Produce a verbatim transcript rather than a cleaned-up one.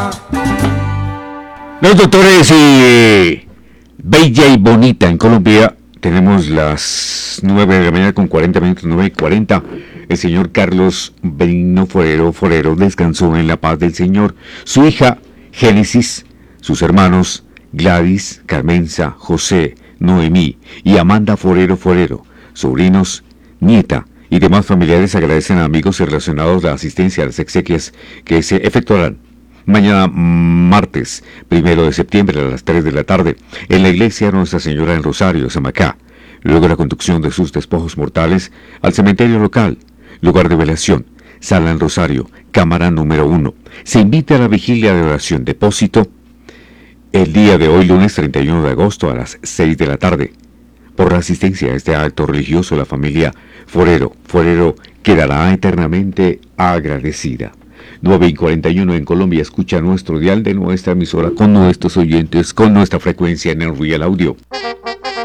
Los doctores y bella y bonita en Colombia. Tenemos las nueve de la mañana con cuarenta minutos, nueve y cuarenta. El señor Carlos Benigno Forero Forero descansó en la paz del Señor. Su hija Génesis, sus hermanos Gladys, Carmenza, José, Noemí y Amanda Forero Forero, sobrinos, nieta y demás familiares agradecen a amigos y relacionados la asistencia a las exequias que se efectuarán mañana martes, primero de septiembre a las tres de la tarde, en la iglesia Nuestra Señora en Rosario, Samacá. Luego la conducción de sus despojos mortales al cementerio local, lugar de velación, sala en Rosario, cámara número uno. Se invita a la vigilia de oración, depósito, el día de hoy, lunes treinta y uno de agosto a las seis de la tarde. Por la asistencia a este acto religioso, la familia Forero Forero quedará eternamente agradecida. nueve y cuarenta y uno en Colombia. Escucha nuestro dial de nuestra emisora con nuestros oyentes, con nuestra frecuencia en el Real Audio.